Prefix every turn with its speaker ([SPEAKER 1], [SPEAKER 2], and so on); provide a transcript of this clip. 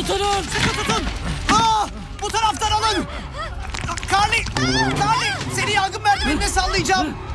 [SPEAKER 1] Tutunun.
[SPEAKER 2] Sıkı tutun. Bu taraftan alın. Carly, seni yangın merdivenine sallayacağım.